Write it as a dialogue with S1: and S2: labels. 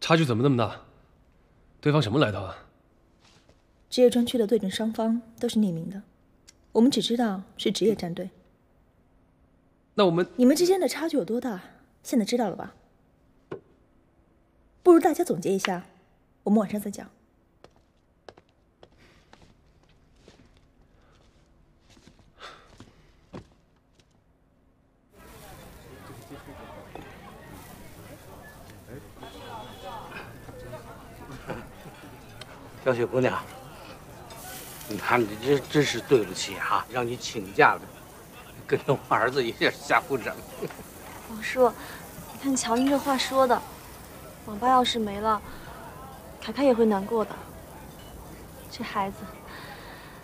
S1: 差距怎么那么大？对方什么来头啊？
S2: 职业专区的对阵双方都是匿名的，我们只知道是职业战队。
S1: 那我们
S2: 你们之间的差距有多大？现在知道了吧？不如大家总结一下，我们晚上再讲。
S3: 小雪姑娘，你看你这真是对不起啊，让你请假了，跟着我儿子一下吓唬整。
S4: 王叔，你看乔英这话说的，网吧要是没了，凯凯也会难过的。这孩子